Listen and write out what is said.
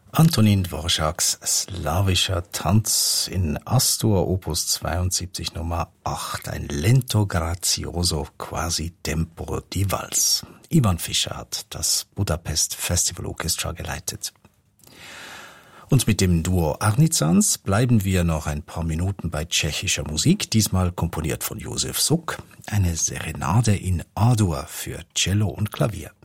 Antonin Dvořáks slawischer Tanz in Astur, Opus 72 Nummer 8, ein Lento Grazioso quasi Tempo di Valse. Ivan Fischer hat das Budapest Festival Orchestra geleitet. Und mit dem Duo Arnizans bleiben wir noch ein paar Minuten bei tschechischer Musik, diesmal komponiert von Josef Suk, eine Serenade in A-Dur für Cello und Klavier.